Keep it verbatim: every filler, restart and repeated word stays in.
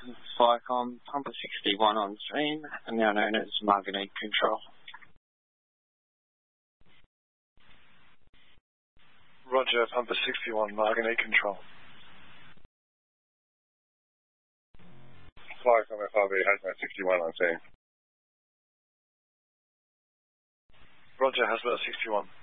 Flycom, Pumper sixty-one on scene, and now known as Marganite Control. Roger, Pumper sixty-one, Marganite Control. Flycom F R B, Hazmat sixty-one on scene. Roger, Hazmat sixty-one.